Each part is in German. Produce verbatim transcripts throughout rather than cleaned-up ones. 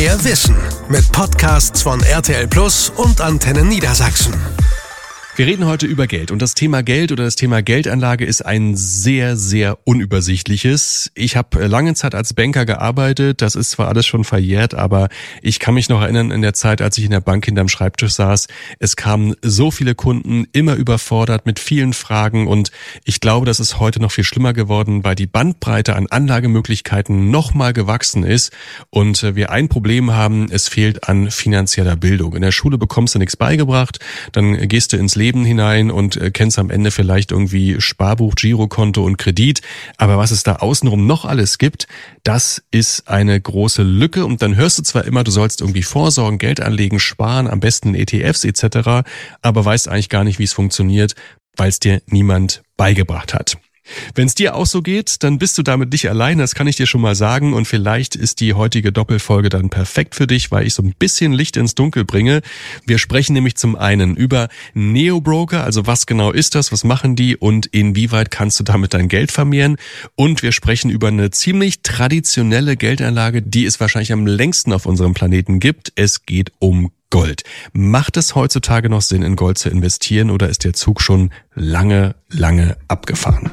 Mehr Wissen mit Podcasts von R T L Plus und Antenne Niedersachsen. Wir reden heute über Geld und das Thema Geld oder das Thema Geldanlage ist ein sehr, sehr unübersichtliches. Ich habe lange Zeit als Banker gearbeitet, das ist zwar alles schon verjährt, aber ich kann mich noch erinnern in der Zeit, als ich in der Bank hinterm Schreibtisch saß. Es kamen so viele Kunden, immer überfordert mit vielen Fragen und ich glaube, das ist heute noch viel schlimmer geworden, weil die Bandbreite an Anlagemöglichkeiten nochmal gewachsen ist und wir ein Problem haben, es fehlt an finanzieller Bildung. In der Schule bekommst du nichts beigebracht, dann gehst du ins Leben hinein und kennst am Ende vielleicht irgendwie Sparbuch, Girokonto und Kredit. Aber was es da außenrum noch alles gibt, das ist eine große Lücke. Und dann hörst du zwar immer, du sollst irgendwie vorsorgen, Geld anlegen, sparen, am besten in E T Fs et cetera, aber weißt eigentlich gar nicht, wie es funktioniert, weil es dir niemand beigebracht hat. Wenn es dir auch so geht, dann bist du damit nicht allein, das kann ich dir schon mal sagen und vielleicht ist die heutige Doppelfolge dann perfekt für dich, weil ich so ein bisschen Licht ins Dunkel bringe. Wir sprechen nämlich zum einen über Neo-Broker, also was genau ist das, was machen die und inwieweit kannst du damit dein Geld vermehren und wir sprechen über eine ziemlich traditionelle Geldanlage, die es wahrscheinlich am längsten auf unserem Planeten gibt. Es geht um Gold. Macht es heutzutage noch Sinn, in Gold zu investieren oder ist der Zug schon lange, lange abgefahren?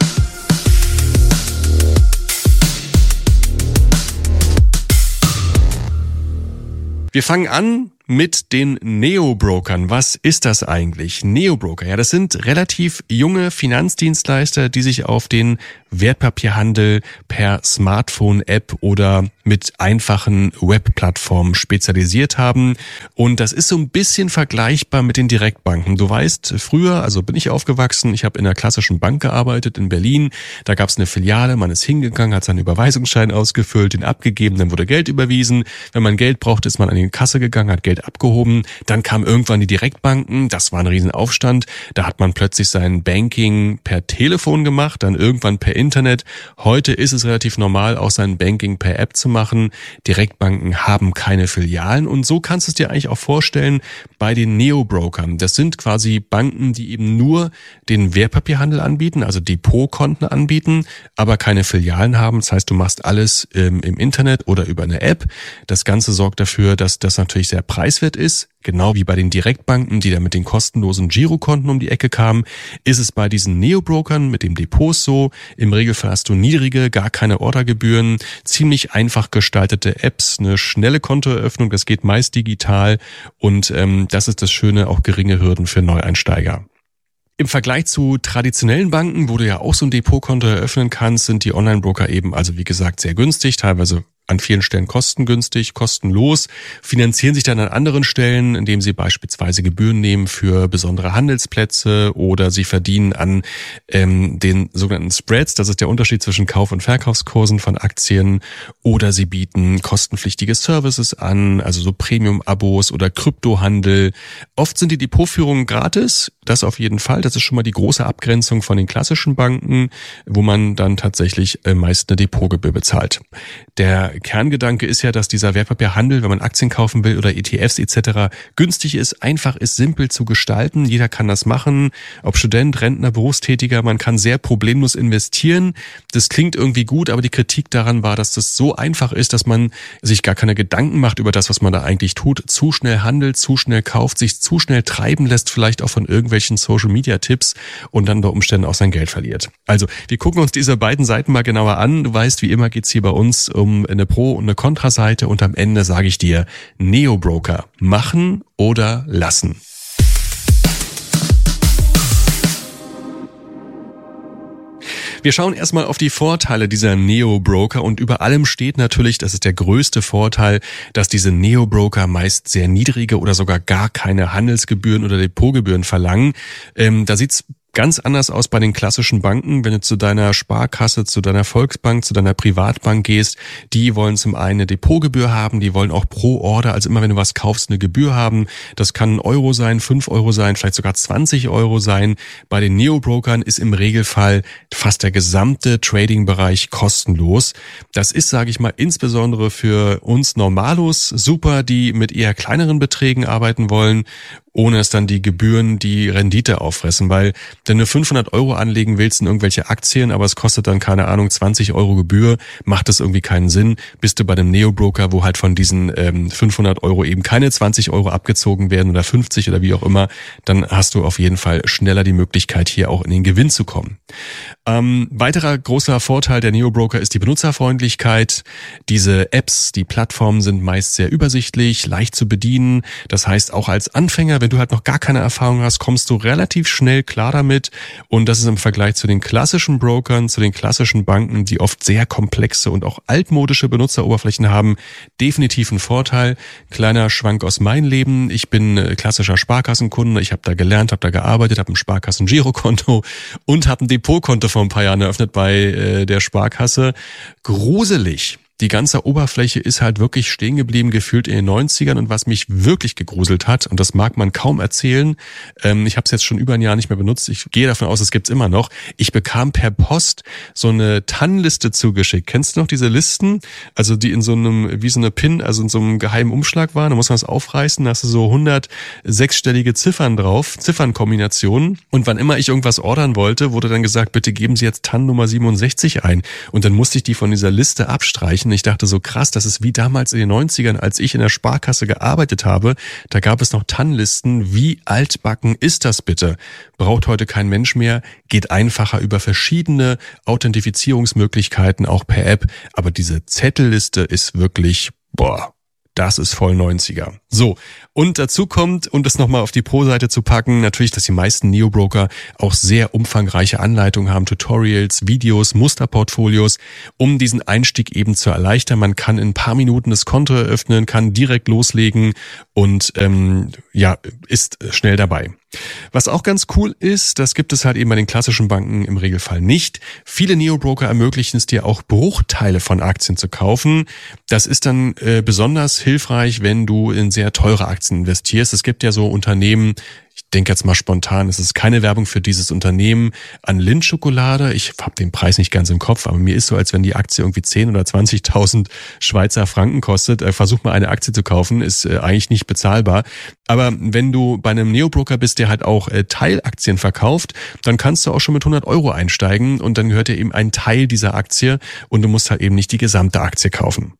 Wir fangen an mit den Neo-Brokern. Was ist das eigentlich? Neo-Broker, ja, das sind relativ junge Finanzdienstleister, die sich auf den Wertpapierhandel per Smartphone-App oder mit einfachen Webplattformen spezialisiert haben. Und das ist so ein bisschen vergleichbar mit den Direktbanken. Du weißt, früher, also bin ich aufgewachsen, ich habe in einer klassischen Bank gearbeitet in Berlin. Da gab es eine Filiale, man ist hingegangen, hat seinen Überweisungsschein ausgefüllt, den abgegeben, dann wurde Geld überwiesen. Wenn man Geld brauchte, ist man an die Kasse gegangen, hat Geld abgehoben. Dann kamen irgendwann die Direktbanken. Das war ein Riesenaufstand. Da hat man plötzlich sein Banking per Telefon gemacht, dann irgendwann per Internet. Heute ist es relativ normal, auch sein Banking per App zu machen. Direktbanken haben keine Filialen und so kannst du es dir eigentlich auch vorstellen bei den Neo-Brokern. Das sind quasi Banken, die eben nur den Wertpapierhandel anbieten, also Depotkonten anbieten, aber keine Filialen haben. Das heißt, du machst alles ähm, im Internet oder über eine App. Das Ganze sorgt dafür, dass das natürlich sehr preiswert ist. Genau wie bei den Direktbanken, die da mit den kostenlosen Girokonten um die Ecke kamen, ist es bei diesen Neo-Brokern mit dem Depots so. Im Regelfall hast du niedrige, gar keine Ordergebühren, ziemlich einfach gestaltete Apps, eine schnelle Kontoeröffnung, das geht meist digital und ähm, das ist das Schöne, auch geringe Hürden für Neueinsteiger. Im Vergleich zu traditionellen Banken, wo du ja auch so ein Depotkonto eröffnen kannst, sind die Online-Broker eben, also wie gesagt, sehr günstig, teilweise an vielen Stellen kostengünstig, kostenlos, finanzieren sich dann an anderen Stellen, indem sie beispielsweise Gebühren nehmen für besondere Handelsplätze oder sie verdienen an ähm, den sogenannten Spreads, das ist der Unterschied zwischen Kauf- und Verkaufskursen von Aktien, oder sie bieten kostenpflichtige Services an, also so Premium-Abos oder Kryptohandel. Oft sind die Depotführungen gratis, das auf jeden Fall, das ist schon mal die große Abgrenzung von den klassischen Banken, wo man dann tatsächlich äh, meist eine Depotgebühr bezahlt. Der Kerngedanke ist ja, dass dieser Wertpapierhandel, wenn man Aktien kaufen will oder E T Fs et cetera, günstig ist, einfach ist, simpel zu gestalten. Jeder kann das machen, ob Student, Rentner, Berufstätiger, man kann sehr problemlos investieren. Das klingt irgendwie gut, aber die Kritik daran war, dass das so einfach ist, dass man sich gar keine Gedanken macht über das, was man da eigentlich tut, zu schnell handelt, zu schnell kauft, sich zu schnell treiben lässt, vielleicht auch von irgendwelchen Social-Media-Tipps und dann bei Umständen auch sein Geld verliert. Also, wir gucken uns diese beiden Seiten mal genauer an. Du weißt, wie immer geht's hier bei uns um eine Pro- und eine Kontraseite und am Ende sage ich dir, Neo-Broker machen oder lassen. Wir schauen erstmal auf die Vorteile dieser Neo-Broker und über allem steht natürlich, das ist der größte Vorteil, dass diese Neo-Broker meist sehr niedrige oder sogar gar keine Handelsgebühren oder Depotgebühren verlangen. Ähm, da sieht's ganz anders aus bei den klassischen Banken, wenn du zu deiner Sparkasse, zu deiner Volksbank, zu deiner Privatbank gehst. Die wollen zum einen eine Depotgebühr haben, die wollen auch pro Order, also immer wenn du was kaufst, eine Gebühr haben. Das kann ein Euro sein, fünf Euro sein, vielleicht sogar zwanzig Euro sein. Bei den Neo-Brokern ist im Regelfall fast der gesamte Trading-Bereich kostenlos. Das ist, sage ich mal, insbesondere für uns Normalos super, die mit eher kleineren Beträgen arbeiten wollen ohne dass dann die Gebühren die Rendite auffressen. Weil wenn du fünfhundert Euro anlegen willst in irgendwelche Aktien, aber es kostet dann, keine Ahnung, zwanzig Euro Gebühr, macht das irgendwie keinen Sinn. Bist du bei einem Neo-Broker, wo halt von diesen ähm, fünfhundert Euro eben keine zwanzig Euro abgezogen werden oder fünfzig oder wie auch immer, dann hast du auf jeden Fall schneller die Möglichkeit, hier auch in den Gewinn zu kommen. Ähm, weiterer großer Vorteil der Neo-Broker ist die Benutzerfreundlichkeit. Diese Apps, die Plattformen sind meist sehr übersichtlich, leicht zu bedienen. Das heißt, auch als Anfänger, wenn du halt noch gar keine Erfahrung hast, kommst du relativ schnell klar damit. Und das ist im Vergleich zu den klassischen Brokern, zu den klassischen Banken, die oft sehr komplexe und auch altmodische Benutzeroberflächen haben, definitiv ein Vorteil. Kleiner Schwank aus meinem Leben. Ich bin klassischer Sparkassenkunde. Ich habe da gelernt, habe da gearbeitet, habe ein Sparkassen-Girokonto und habe ein Depotkonto vor ein paar Jahren eröffnet bei äh, der Sparkasse. Gruselig. Die ganze Oberfläche ist halt wirklich stehen geblieben, gefühlt in den neunzigern. Und was mich wirklich gegruselt hat, und das mag man kaum erzählen, ähm, ich habe es jetzt schon über ein Jahr nicht mehr benutzt, ich gehe davon aus, es gibt's immer noch, ich bekam per Post so eine T A N-Liste zugeschickt. Kennst du noch diese Listen? Also die in so einem, wie so eine PIN, also in so einem geheimen Umschlag waren, da muss man es aufreißen, da hast du so hundert sechsstellige Ziffern drauf, Ziffernkombinationen. Und wann immer ich irgendwas ordern wollte, wurde dann gesagt, bitte geben Sie jetzt T A N Nummer siebenundsechzig ein. Und dann musste ich die von dieser Liste abstreichen. Ich dachte so, krass, das ist wie damals in den neunzigern, als ich in der Sparkasse gearbeitet habe. Da gab es noch T A N-Listen. Wie altbacken ist das bitte? Braucht heute kein Mensch mehr. Geht einfacher über verschiedene Authentifizierungsmöglichkeiten, auch per App. Aber diese Zettelliste ist wirklich, boah, das ist voll neunziger. So, und dazu kommt, um das nochmal auf die Pro-Seite zu packen, natürlich, dass die meisten Neo-Broker auch sehr umfangreiche Anleitungen haben, Tutorials, Videos, Musterportfolios, um diesen Einstieg eben zu erleichtern. Man kann in ein paar Minuten das Konto eröffnen, kann direkt loslegen und ähm, ja, ist schnell dabei. Was auch ganz cool ist, das gibt es halt eben bei den klassischen Banken im Regelfall nicht. Viele Neo-Broker ermöglichen es dir auch, Bruchteile von Aktien zu kaufen. Das ist dann äh, besonders hilfreich, wenn du in sehr teure Aktien investierst. Es gibt ja so Unternehmen, ich denke jetzt mal spontan, es ist keine Werbung für dieses Unternehmen, an Lindt-Schokolade. Ich habe den Preis nicht ganz im Kopf, aber mir ist so, als wenn die Aktie irgendwie zehn oder zwanzigtausend Schweizer Franken kostet. Äh, versuch mal eine Aktie zu kaufen, ist äh, eigentlich nicht bezahlbar. Aber wenn du bei einem Neo-Broker bist, der halt auch äh, Teilaktien verkauft, dann kannst du auch schon mit hundert Euro einsteigen und dann gehört dir eben ein Teil dieser Aktie und du musst halt eben nicht die gesamte Aktie kaufen.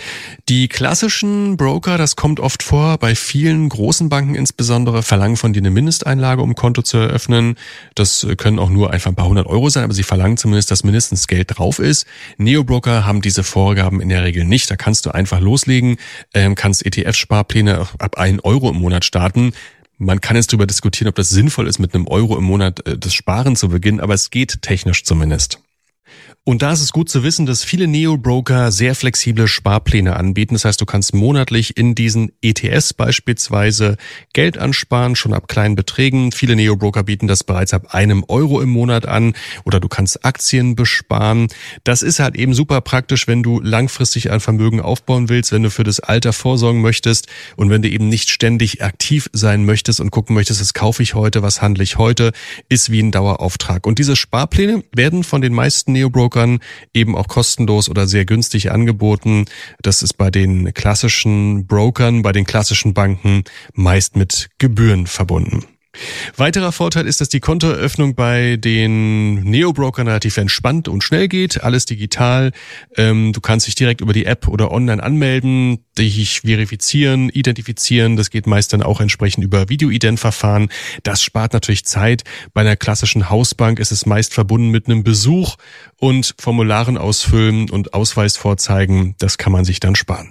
Die klassischen Broker, das kommt oft vor, bei vielen großen Banken insbesondere, verlangen von dir eine Mindesteinlage, um ein Konto zu eröffnen. Das können auch nur einfach ein paar hundert Euro sein, aber sie verlangen zumindest, dass mindestens Geld drauf ist. Neo-Broker haben diese Vorgaben in der Regel nicht. Da kannst du einfach loslegen, ähm, kannst E T F-Sparpläne ab einen Euro im Monat starten. Man kann jetzt darüber diskutieren, ob das sinnvoll ist, mit einem Euro im Monat äh, das Sparen zu beginnen, aber es geht technisch zumindest. Und da ist es gut zu wissen, dass viele Neo-Broker sehr flexible Sparpläne anbieten. Das heißt, du kannst monatlich in diesen E T Fs beispielsweise Geld ansparen, schon ab kleinen Beträgen. Viele Neo-Broker bieten das bereits ab einem Euro im Monat an oder du kannst Aktien besparen. Das ist halt eben super praktisch, wenn du langfristig ein Vermögen aufbauen willst, wenn du für das Alter vorsorgen möchtest und wenn du eben nicht ständig aktiv sein möchtest und gucken möchtest, was kaufe ich heute, was handle ich heute, ist wie ein Dauerauftrag. Und diese Sparpläne werden von den meisten Neo-Brokern eben auch kostenlos oder sehr günstig angeboten. Das ist bei den klassischen Brokern, bei den klassischen Banken meist mit Gebühren verbunden. Weiterer Vorteil ist, dass die Kontoeröffnung bei den Neo-Brokern relativ entspannt und schnell geht. Alles digital. Ähm, du kannst dich direkt über die App oder online anmelden, dich verifizieren, identifizieren. Das geht meist dann auch entsprechend über Video-Ident-Verfahren. Das spart natürlich Zeit. Bei einer klassischen Hausbank ist es meist verbunden mit einem Besuch und Formularen ausfüllen und Ausweis vorzeigen. Das kann man sich dann sparen.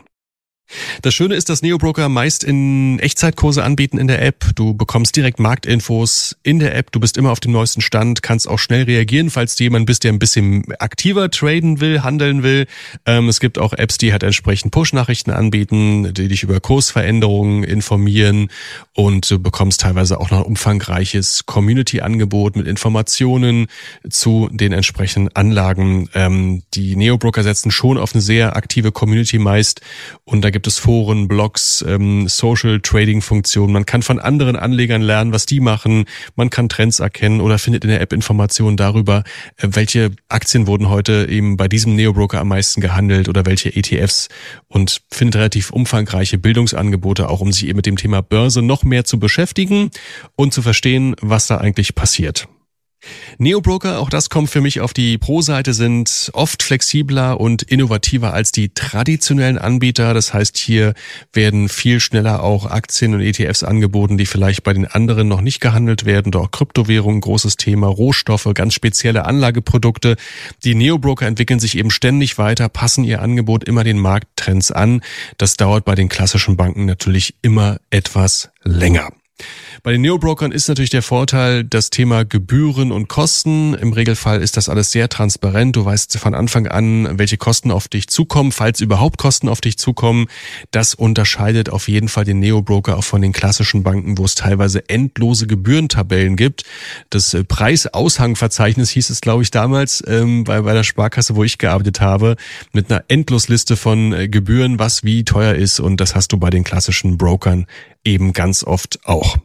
Das Schöne ist, dass Neo-Broker meist in Echtzeitkurse anbieten in der App. Du bekommst direkt Marktinfos in der App. Du bist immer auf dem neuesten Stand, kannst auch schnell reagieren, falls du jemand bist, der ein bisschen aktiver traden will, handeln will. Ähm, es gibt auch Apps, die halt entsprechend Push-Nachrichten anbieten, die dich über Kursveränderungen informieren. Und du bekommst teilweise auch noch ein umfangreiches Community-Angebot mit Informationen zu den entsprechenden Anlagen. Ähm, die Neo-Broker setzen schon auf eine sehr aktive Community meist. Und da gibt es Foren, Blogs, ähm, Social-Trading-Funktionen. Man kann von anderen Anlegern lernen, was die machen. Man kann Trends erkennen oder findet in der App Informationen darüber, äh, welche Aktien wurden heute eben bei diesem Neo-Broker am meisten gehandelt oder welche E T Fs, und findet relativ umfangreiche Bildungsangebote, auch um sich eben mit dem Thema Börse noch mehr zu beschäftigen und zu verstehen, was da eigentlich passiert. Neo-Broker, auch das kommt für mich auf die Pro-Seite, sind oft flexibler und innovativer als die traditionellen Anbieter. Das heißt, hier werden viel schneller auch Aktien und E T Fs angeboten, die vielleicht bei den anderen noch nicht gehandelt werden. Oder auch Kryptowährungen, großes Thema, Rohstoffe, ganz spezielle Anlageprodukte. Die Neo-Broker entwickeln sich eben ständig weiter, passen ihr Angebot immer den Markttrends an. Das dauert bei den klassischen Banken natürlich immer etwas länger. Bei den Neo-Brokern ist natürlich der Vorteil das Thema Gebühren und Kosten. Im Regelfall ist das alles sehr transparent. Du weißt von Anfang an, welche Kosten auf dich zukommen, falls überhaupt Kosten auf dich zukommen. Das unterscheidet auf jeden Fall den Neo-Broker auch von den klassischen Banken, wo es teilweise endlose Gebührentabellen gibt. Das Preisaushangverzeichnis hieß es, glaube ich, damals ähm, bei, bei der Sparkasse, wo ich gearbeitet habe, mit einer Endlosliste von äh, Gebühren, was wie teuer ist. Und das hast du bei den klassischen Brokern eben ganz oft auch.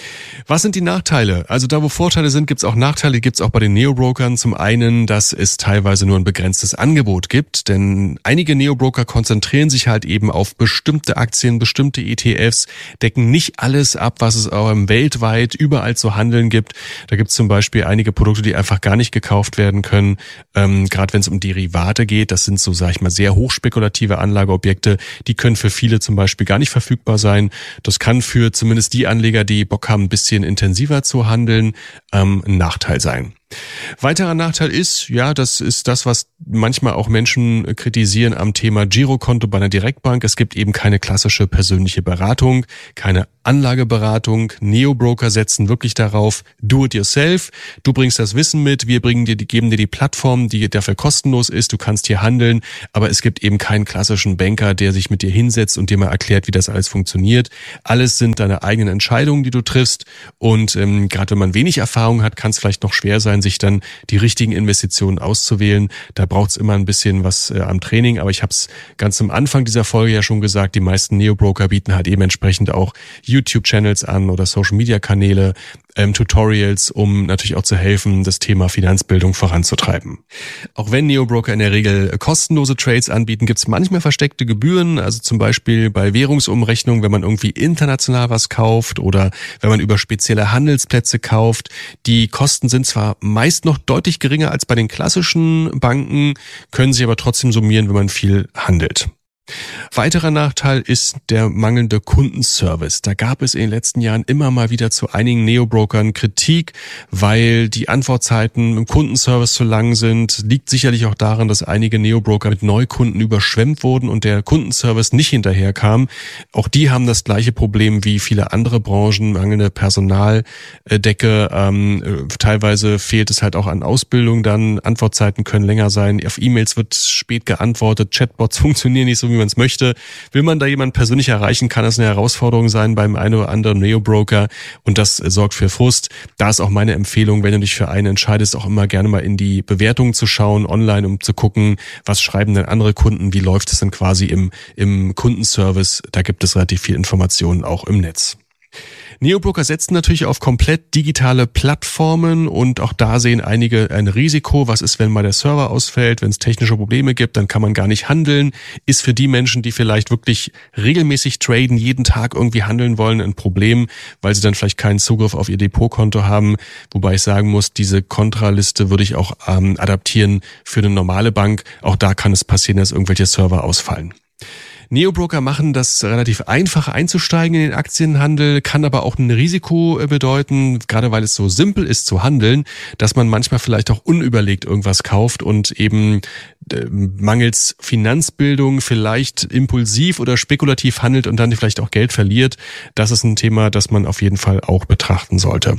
Was sind die Nachteile? Also da, wo Vorteile sind, gibt es auch Nachteile, die gibt es auch bei den Neo-Brokern. Zum einen, dass es teilweise nur ein begrenztes Angebot gibt, denn einige Neo-Broker konzentrieren sich halt eben auf bestimmte Aktien, bestimmte E T Fs, decken nicht alles ab, was es auch weltweit überall zu handeln gibt. Da gibt es zum Beispiel einige Produkte, die einfach gar nicht gekauft werden können, ähm, gerade wenn es um Derivate geht. Das sind so, sag ich mal, sehr hochspekulative Anlageobjekte, die können für viele zum Beispiel gar nicht verfügbar sein. Das kann für zumindest die Anleger, die Bock haben, ein bisschen intensiver zu handeln, ähm, ein Nachteil sein. Weiterer Nachteil ist, ja, das ist das, was manchmal auch Menschen kritisieren am Thema Girokonto bei einer Direktbank. Es gibt eben keine klassische persönliche Beratung, keine Anlageberatung. Neo-Broker setzen wirklich darauf, do it yourself. Du bringst das Wissen mit, wir bringen dir, geben dir die Plattform, die dafür kostenlos ist. Du kannst hier handeln, aber es gibt eben keinen klassischen Banker, der sich mit dir hinsetzt und dir mal erklärt, wie das alles funktioniert. Alles sind deine eigenen Entscheidungen, die du triffst, und ähm, gerade wenn man wenig Erfahrung hat, kann es vielleicht noch schwer sein, sich dann die richtigen Investitionen auszuwählen. Da braucht es immer ein bisschen was äh, am Training, aber ich habe es ganz am Anfang dieser Folge ja schon gesagt, die meisten Neo-Broker bieten halt eben entsprechend auch YouTube-Channels an oder Social-Media-Kanäle, ähm, Tutorials, um natürlich auch zu helfen, das Thema Finanzbildung voranzutreiben. Auch wenn Neo-Broker in der Regel kostenlose Trades anbieten, gibt es manchmal versteckte Gebühren, also zum Beispiel bei Währungsumrechnung, wenn man irgendwie international was kauft oder wenn man über spezielle Handelsplätze kauft. Die Kosten sind zwar meist noch deutlich geringer als bei den klassischen Banken, können sich aber trotzdem summieren, wenn man viel handelt. Weiterer Nachteil ist der mangelnde Kundenservice. Da gab es in den letzten Jahren immer mal wieder zu einigen Neo-Brokern Kritik, weil die Antwortzeiten im Kundenservice zu lang sind. Liegt sicherlich auch daran, dass einige Neo-Broker mit Neukunden überschwemmt wurden und der Kundenservice nicht hinterherkam. Auch die haben das gleiche Problem wie viele andere Branchen, mangelnde Personaldecke. Ähm, teilweise fehlt es halt auch an Ausbildung dann. Antwortzeiten können länger sein. Auf E-Mails wird spät geantwortet. Chatbots funktionieren nicht so, wie man es möchte. Will man da jemanden persönlich erreichen, kann das eine Herausforderung sein beim einen oder anderen Neo-Broker, und das sorgt für Frust. Da ist auch meine Empfehlung, wenn du dich für einen entscheidest, auch immer gerne mal in die Bewertungen zu schauen online, um zu gucken, was schreiben denn andere Kunden, wie läuft es denn quasi im, im Kundenservice. Da gibt es relativ viel Informationen auch im Netz. Neo-Broker setzen natürlich auf komplett digitale Plattformen, und auch da sehen einige ein Risiko. Was ist, wenn mal der Server ausfällt, wenn es technische Probleme gibt, dann kann man gar nicht handeln. Ist für die Menschen, die vielleicht wirklich regelmäßig traden, jeden Tag irgendwie handeln wollen, ein Problem, weil sie dann vielleicht keinen Zugriff auf ihr Depotkonto haben. Wobei ich sagen muss, diese Kontraliste würde ich auch ähm, adaptieren für eine normale Bank. Auch da kann es passieren, dass irgendwelche Server ausfallen. Neo-Broker machen das relativ einfach einzusteigen in den Aktienhandel, kann aber auch ein Risiko bedeuten, gerade weil es so simpel ist zu handeln, dass man manchmal vielleicht auch unüberlegt irgendwas kauft und eben äh, mangels Finanzbildung vielleicht impulsiv oder spekulativ handelt und dann vielleicht auch Geld verliert. Das ist ein Thema, das man auf jeden Fall auch betrachten sollte.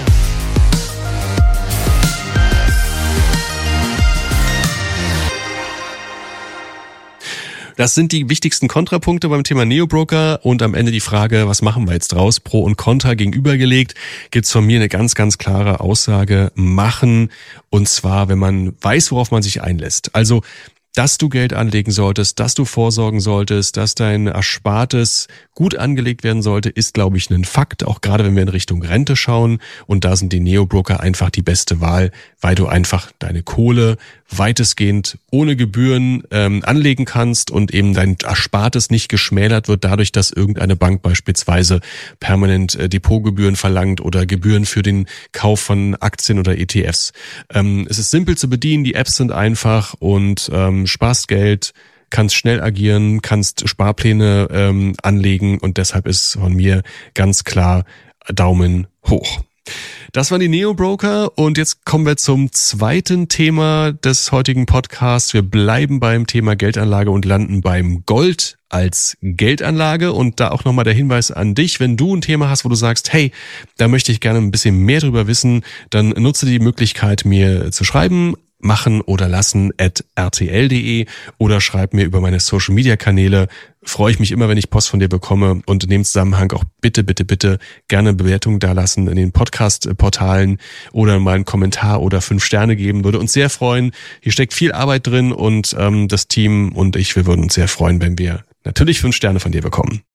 Das sind die wichtigsten Kontrapunkte beim Thema Neo-Broker, und am Ende die Frage, was machen wir jetzt draus? Pro und Contra gegenübergelegt, gibt's von mir eine ganz, ganz klare Aussage: machen, und zwar, wenn man weiß, worauf man sich einlässt. Also dass du Geld anlegen solltest, dass du vorsorgen solltest, dass dein Erspartes gut angelegt werden sollte, ist, glaube ich, ein Fakt, auch gerade wenn wir in Richtung Rente schauen. Und da sind die Neo-Broker einfach die beste Wahl, weil du einfach deine Kohle weitestgehend ohne Gebühren ähm, anlegen kannst und eben dein Erspartes nicht geschmälert wird dadurch, dass irgendeine Bank beispielsweise permanent äh, Depotgebühren verlangt oder Gebühren für den Kauf von Aktien oder E T Fs. Ähm, es ist simpel zu bedienen, die Apps sind einfach und ähm, sparst Geld, kannst schnell agieren, kannst Sparpläne ähm, anlegen und deshalb ist von mir ganz klar Daumen hoch. Das waren die Neo-Broker und jetzt kommen wir zum zweiten Thema des heutigen Podcasts. Wir bleiben beim Thema Geldanlage und landen beim Gold als Geldanlage und da auch nochmal der Hinweis an dich, wenn du ein Thema hast, wo du sagst, hey, da möchte ich gerne ein bisschen mehr drüber wissen, dann nutze die Möglichkeit, mir zu schreiben, machen oder lassen at r t l punkt d e oder schreib mir über meine Social Media Kanäle. Freue ich mich immer, wenn ich Post von dir bekomme und in dem Zusammenhang auch bitte, bitte, bitte gerne Bewertungen dalassen in den Podcast-Portalen oder mal einen Kommentar oder fünf Sterne geben. Würde uns sehr freuen. Hier steckt viel Arbeit drin und ähm, das Team und ich, wir würden uns sehr freuen, wenn wir natürlich fünf Sterne von dir bekommen.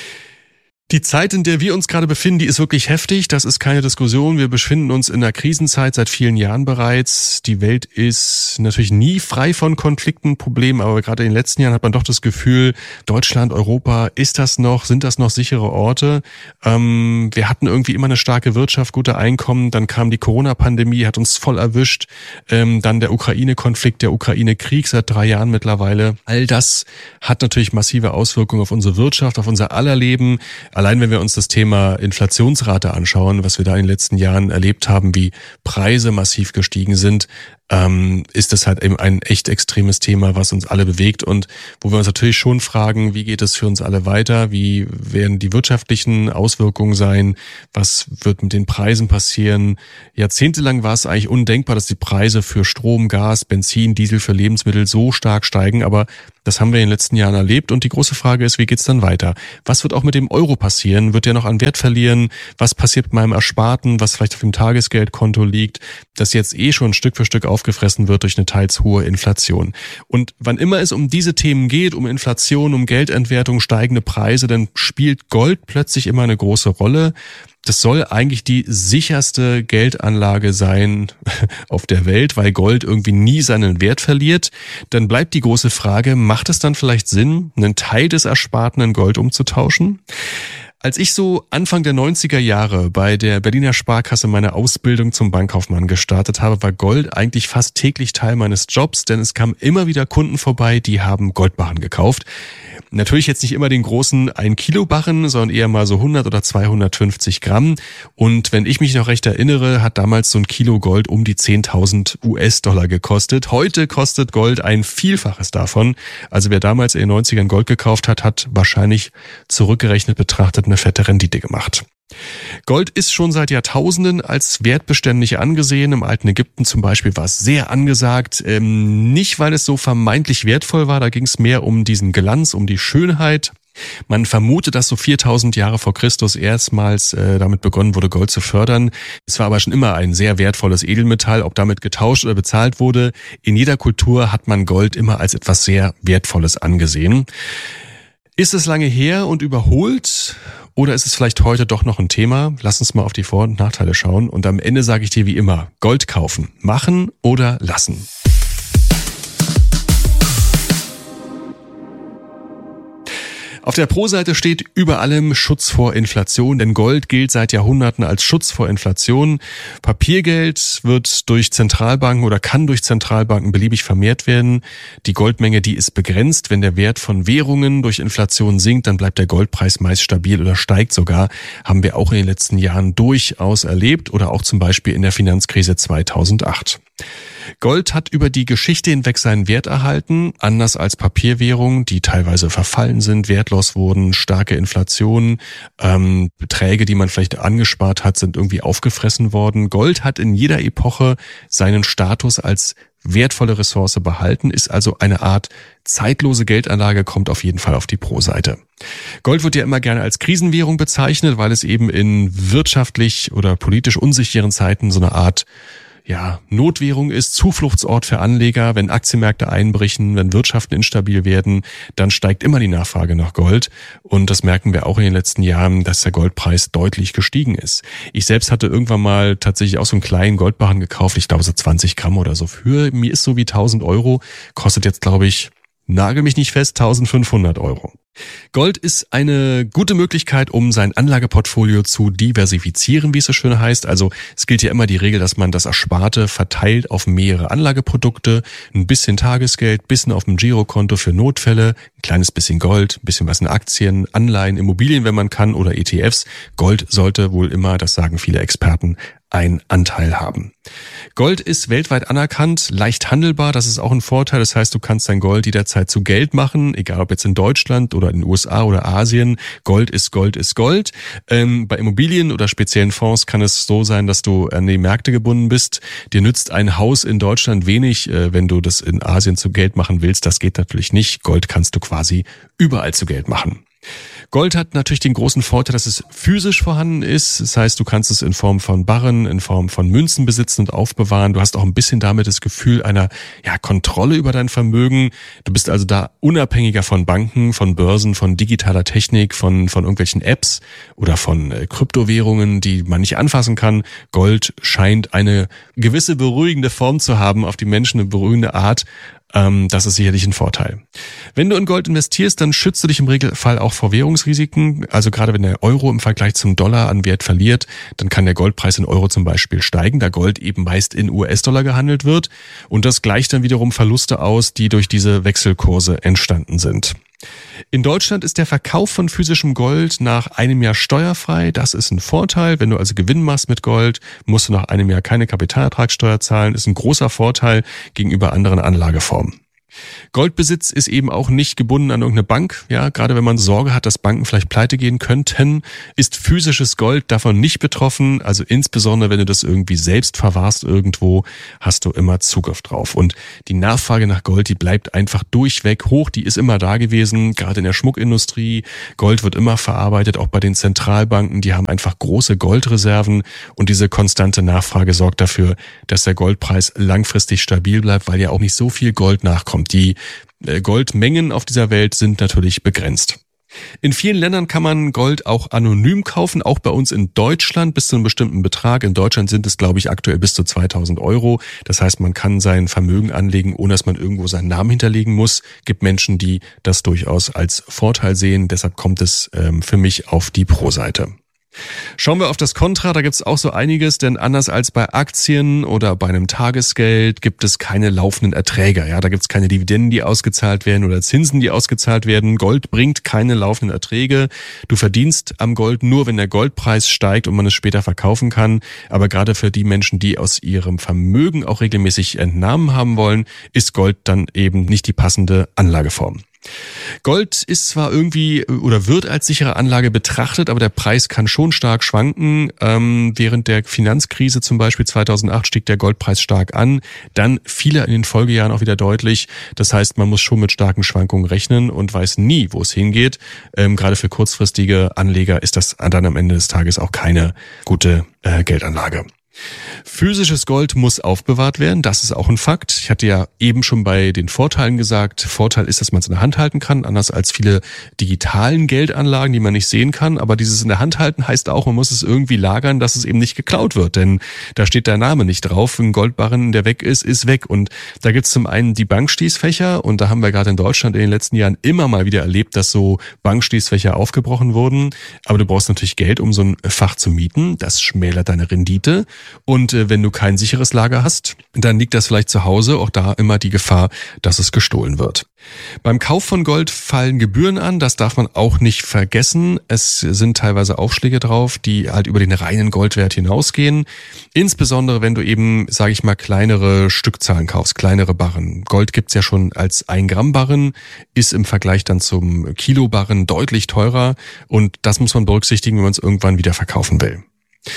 Die Zeit, in der wir uns gerade befinden, die ist wirklich heftig. Das ist keine Diskussion. Wir befinden uns in einer Krisenzeit seit vielen Jahren bereits. Die Welt ist natürlich nie frei von Konflikten, Problemen, aber gerade in den letzten Jahren hat man doch das Gefühl, Deutschland, Europa, ist das noch, sind das noch sichere Orte? Ähm, wir hatten irgendwie immer eine starke Wirtschaft, gute Einkommen. Dann kam die Corona-Pandemie, hat uns voll erwischt. Ähm, dann der Ukraine-Konflikt, der Ukraine-Krieg seit drei Jahren mittlerweile. All das hat natürlich massive Auswirkungen auf unsere Wirtschaft, auf unser aller Leben. Allein wenn wir uns das Thema Inflationsrate anschauen, was wir da in den letzten Jahren erlebt haben, wie Preise massiv gestiegen sind, ähm, ist das halt eben ein echt extremes Thema, was uns alle bewegt und wo wir uns natürlich schon fragen, wie geht es für uns alle weiter, wie werden die wirtschaftlichen Auswirkungen sein, was wird mit den Preisen passieren. Jahrzehntelang war es eigentlich undenkbar, dass die Preise für Strom, Gas, Benzin, Diesel für Lebensmittel so stark steigen, aber das haben wir in den letzten Jahren erlebt und die große Frage ist, wie geht's dann weiter? Was wird auch mit dem Euro passieren? Wird der noch an Wert verlieren? Was passiert mit meinem Ersparten, was vielleicht auf dem Tagesgeldkonto liegt, das jetzt eh schon Stück für Stück aufgefressen wird durch eine teils hohe Inflation? Und wann immer es um diese Themen geht, um Inflation, um Geldentwertung, steigende Preise, dann spielt Gold plötzlich immer eine große Rolle. Das soll eigentlich die sicherste Geldanlage sein auf der Welt, weil Gold irgendwie nie seinen Wert verliert. Dann bleibt die große Frage, macht es dann vielleicht Sinn, einen Teil des Ersparten in Gold umzutauschen? Als ich so Anfang der neunziger Jahre bei der Berliner Sparkasse meine Ausbildung zum Bankkaufmann gestartet habe, war Gold eigentlich fast täglich Teil meines Jobs, denn es kamen immer wieder Kunden vorbei, die haben Goldbarren gekauft. Natürlich jetzt nicht immer den großen ein Kilo Barren, sondern eher mal so hundert oder zweihundertfünfzig Gramm. Und wenn ich mich noch recht erinnere, hat damals so ein Kilo Gold um die zehntausend U S-Dollar gekostet. Heute kostet Gold ein Vielfaches davon. Also wer damals in den neunzigern Gold gekauft hat, hat wahrscheinlich zurückgerechnet betrachtet eine fette Rendite gemacht. Gold ist schon seit Jahrtausenden als wertbeständig angesehen. Im alten Ägypten zum Beispiel war es sehr angesagt. Ähm, nicht, weil es so vermeintlich wertvoll war, da ging es mehr um diesen Glanz, um die Schönheit. Man vermutet, dass so viertausend Jahre vor Christus erstmals äh, damit begonnen wurde, Gold zu fördern. Es war aber schon immer ein sehr wertvolles Edelmetall, ob damit getauscht oder bezahlt wurde. In jeder Kultur hat man Gold immer als etwas sehr Wertvolles angesehen. Ist es lange her und überholt? Oder ist es vielleicht heute doch noch ein Thema? Lass uns mal auf die Vor- und Nachteile schauen. Und am Ende sage ich dir wie immer, Gold kaufen, machen oder lassen. Auf der Pro-Seite steht über allem Schutz vor Inflation, denn Gold gilt seit Jahrhunderten als Schutz vor Inflation. Papiergeld wird durch Zentralbanken oder kann durch Zentralbanken beliebig vermehrt werden. Die Goldmenge, die ist begrenzt. Wenn der Wert von Währungen durch Inflation sinkt, dann bleibt der Goldpreis meist stabil oder steigt sogar. Haben wir auch in den letzten Jahren durchaus erlebt oder auch zum Beispiel in der Finanzkrise zweitausendacht. Gold hat über die Geschichte hinweg seinen Wert erhalten, anders als Papierwährungen, die teilweise verfallen sind, wertlos wurden, starke Inflation, ähm, Beträge, die man vielleicht angespart hat, sind irgendwie aufgefressen worden. Gold hat in jeder Epoche seinen Status als wertvolle Ressource behalten, ist also eine Art zeitlose Geldanlage, kommt auf jeden Fall auf die Pro-Seite. Gold wird ja immer gerne als Krisenwährung bezeichnet, weil es eben in wirtschaftlich oder politisch unsicheren Zeiten so eine Art ja, Notwährung ist, Zufluchtsort für Anleger. Wenn Aktienmärkte einbrechen, wenn Wirtschaften instabil werden, dann steigt immer die Nachfrage nach Gold. Und das merken wir auch in den letzten Jahren, dass der Goldpreis deutlich gestiegen ist. Ich selbst hatte irgendwann mal tatsächlich auch so einen kleinen Goldbarren gekauft, ich glaube so zwanzig Gramm oder so. Für mir ist so wie tausend Euro, kostet jetzt glaube ich, nagel mich nicht fest, eintausendfünfhundert Euro. Gold ist eine gute Möglichkeit, um sein Anlageportfolio zu diversifizieren, wie es so schön heißt. Also es gilt ja immer die Regel, dass man das Ersparte verteilt auf mehrere Anlageprodukte, ein bisschen Tagesgeld, bisschen auf dem Girokonto für Notfälle, ein kleines bisschen Gold, ein bisschen was in Aktien, Anleihen, Immobilien, wenn man kann, oder E T Fs. Gold sollte wohl immer, das sagen viele Experten, einen Anteil haben. Gold ist weltweit anerkannt, leicht handelbar, das ist auch ein Vorteil. Das heißt, du kannst dein Gold jederzeit zu Geld machen, egal ob jetzt in Deutschland oder in den U S A oder Asien. Gold ist Gold ist Gold. Ähm, bei Immobilien oder speziellen Fonds kann es so sein, dass du an die Märkte gebunden bist. Dir nützt ein Haus in Deutschland wenig, äh, wenn du das in Asien zu Geld machen willst. Das geht natürlich nicht. Gold kannst du quasi überall zu Geld machen. Gold hat natürlich den großen Vorteil, dass es physisch vorhanden ist. Das heißt, du kannst es in Form von Barren, in Form von Münzen besitzen und aufbewahren. Du hast auch ein bisschen damit das Gefühl einer ja, Kontrolle über dein Vermögen. Du bist also da unabhängiger von Banken, von Börsen, von digitaler Technik, von, von irgendwelchen Apps oder von äh, Kryptowährungen, die man nicht anfassen kann. Gold scheint eine gewisse beruhigende Form zu haben, auf die Menschen eine beruhigende Art. Das ist sicherlich ein Vorteil. Wenn du in Gold investierst, dann schützt du dich im Regelfall auch vor Währungsrisiken. Also gerade wenn der Euro im Vergleich zum Dollar an Wert verliert, dann kann der Goldpreis in Euro zum Beispiel steigen, da Gold eben meist in U S-Dollar gehandelt wird. Und das gleicht dann wiederum Verluste aus, die durch diese Wechselkurse entstanden sind. In Deutschland ist der Verkauf von physischem Gold nach einem Jahr steuerfrei. Das ist ein Vorteil. Wenn du also Gewinn machst mit Gold, musst du nach einem Jahr keine Kapitalertragssteuer zahlen. Ist ein großer Vorteil gegenüber anderen Anlageformen. Goldbesitz ist eben auch nicht gebunden an irgendeine Bank. Ja, gerade wenn man Sorge hat, dass Banken vielleicht pleite gehen könnten, ist physisches Gold davon nicht betroffen. Also insbesondere, wenn du das irgendwie selbst verwahrst irgendwo, hast du immer Zugriff drauf. Und die Nachfrage nach Gold, die bleibt einfach durchweg hoch. Die ist immer da gewesen, gerade in der Schmuckindustrie. Gold wird immer verarbeitet, auch bei den Zentralbanken. Die haben einfach große Goldreserven und diese konstante Nachfrage sorgt dafür, dass der Goldpreis langfristig stabil bleibt, weil ja auch nicht so viel Gold nachkommt. Die Goldmengen auf dieser Welt sind natürlich begrenzt. In vielen Ländern kann man Gold auch anonym kaufen, auch bei uns in Deutschland bis zu einem bestimmten Betrag. In Deutschland sind es, glaube ich, aktuell bis zu zweitausend Euro. Das heißt, man kann sein Vermögen anlegen, ohne dass man irgendwo seinen Namen hinterlegen muss. Es gibt Menschen, die das durchaus als Vorteil sehen. Deshalb kommt es ähm, für mich auf die Pro-Seite. Schauen wir auf das Kontra, da gibt es auch so einiges, denn anders als bei Aktien oder bei einem Tagesgeld gibt es keine laufenden Erträge. Ja, da gibt es keine Dividenden, die ausgezahlt werden oder Zinsen, die ausgezahlt werden. Gold bringt keine laufenden Erträge. Du verdienst am Gold nur, wenn der Goldpreis steigt und man es später verkaufen kann. Aber gerade für die Menschen, die aus ihrem Vermögen auch regelmäßig Entnahmen haben wollen, ist Gold dann eben nicht die passende Anlageform. Gold ist zwar irgendwie oder wird als sichere Anlage betrachtet, aber der Preis kann schon stark schwanken. Ähm, während der Finanzkrise zum Beispiel zweitausendacht stieg der Goldpreis stark an, dann fiel er in den Folgejahren auch wieder deutlich. Das heißt, man muss schon mit starken Schwankungen rechnen und weiß nie, wo es hingeht. Ähm, gerade für kurzfristige Anleger ist das dann am Ende des Tages auch keine gute äh, Geldanlage. Physisches Gold muss aufbewahrt werden, das ist auch ein Fakt. Ich hatte ja eben schon bei den Vorteilen gesagt, Vorteil ist, dass man es in der Hand halten kann, anders als viele digitalen Geldanlagen, die man nicht sehen kann. Aber dieses in der Hand halten heißt auch, man muss es irgendwie lagern, dass es eben nicht geklaut wird, denn da steht der Name nicht drauf. Ein Goldbarren, der weg ist, ist weg. Und da gibt es zum einen die Bankschließfächer und da haben wir gerade in Deutschland in den letzten Jahren immer mal wieder erlebt, dass so Bankschließfächer aufgebrochen wurden. Aber du brauchst natürlich Geld, um so ein Fach zu mieten. Das schmälert deine Rendite. Und äh, wenn du kein sicheres Lager hast, dann liegt das vielleicht zu Hause, auch da immer die Gefahr, dass es gestohlen wird. Beim Kauf von Gold fallen Gebühren an, das darf man auch nicht vergessen. Es sind teilweise Aufschläge drauf, die halt über den reinen Goldwert hinausgehen. Insbesondere wenn du eben, sage ich mal, kleinere Stückzahlen kaufst, kleinere Barren. Gold gibt's ja schon als ein Gramm Barren, ist im Vergleich dann zum Kilo Barren deutlich teurer und das muss man berücksichtigen, wenn man es irgendwann wieder verkaufen will.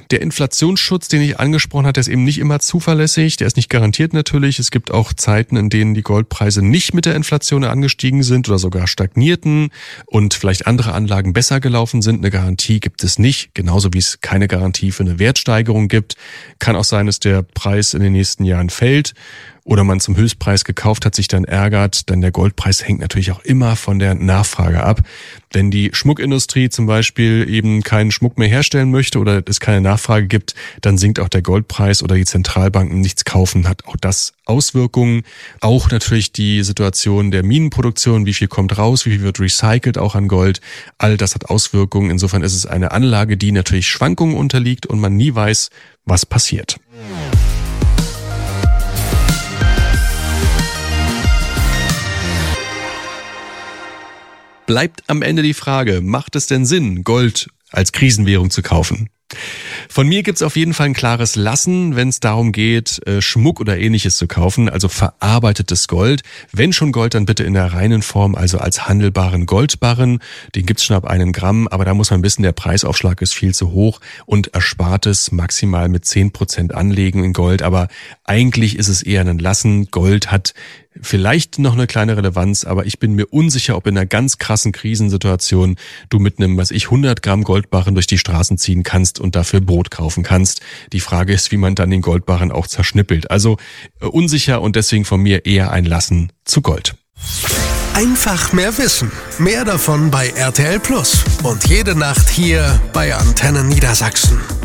Der Inflationsschutz, den ich angesprochen hatte, ist eben nicht immer zuverlässig. Der ist nicht garantiert natürlich. Es gibt auch Zeiten, in denen die Goldpreise nicht mit der Inflation angestiegen sind oder sogar stagnierten und vielleicht andere Anlagen besser gelaufen sind. Eine Garantie gibt es nicht, genauso wie es keine Garantie für eine Wertsteigerung gibt. Kann auch sein, dass der Preis in den nächsten Jahren fällt oder man zum Höchstpreis gekauft hat, sich dann ärgert, denn der Goldpreis hängt natürlich auch immer von der Nachfrage ab. Wenn die Schmuckindustrie zum Beispiel eben keinen Schmuck mehr herstellen möchte oder es keine Nachfrage gibt, dann sinkt auch der Goldpreis oder die Zentralbanken nichts kaufen, hat auch das Auswirkungen. Auch natürlich die Situation der Minenproduktion, wie viel kommt raus, wie viel wird recycelt auch an Gold. All das hat Auswirkungen. Insofern ist es eine Anlage, die natürlich Schwankungen unterliegt und man nie weiß, was passiert. Bleibt am Ende die Frage, macht es denn Sinn, Gold als Krisenwährung zu kaufen? Von mir gibt's auf jeden Fall ein klares Lassen, wenn es darum geht, Schmuck oder Ähnliches zu kaufen, also verarbeitetes Gold. Wenn schon Gold, dann bitte in der reinen Form, also als handelbaren Goldbarren. Den gibt's schon ab einem Gramm, aber da muss man wissen, der Preisaufschlag ist viel zu hoch und Erspartes maximal mit zehn Prozent anlegen in Gold. Aber eigentlich ist es eher ein Lassen. Gold hat vielleicht noch eine kleine Relevanz, aber ich bin mir unsicher, ob in einer ganz krassen Krisensituation du mit einem, was ich, hundert Gramm Goldbarren durch die Straßen ziehen kannst und dafür Brot kaufen kannst. Die Frage ist, wie man dann den Goldbarren auch zerschnippelt. Also äh, unsicher und deswegen von mir eher ein Lassen zu Gold. Einfach mehr wissen. Mehr davon bei R T L Plus. Und jede Nacht hier bei Antenne Niedersachsen.